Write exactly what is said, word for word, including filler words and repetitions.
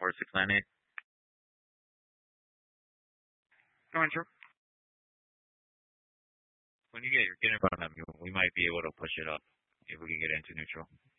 four six nine eight. Go intro. When you get your get in front of him, we might be able to push it up if we can get into neutral.